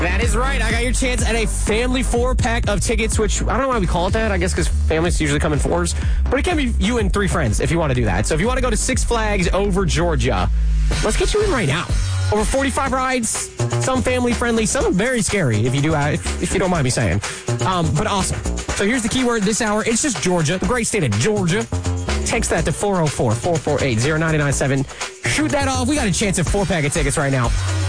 That is right. I got your chance at a family 4-pack of tickets, which I don't know why we call it that. I guess because families usually come in 4s. But it can be you and 3 friends if you want to do that. So if you want to go to Six Flags over Georgia, let's get you in right now. Over 45 rides, some family friendly, some very scary if you do, if you don't mind me saying. But awesome. So here's the keyword this hour. It's just Georgia, the great state of Georgia. Text that to 404-448-0997. Shoot that off. We got a chance at 4-pack of tickets right now.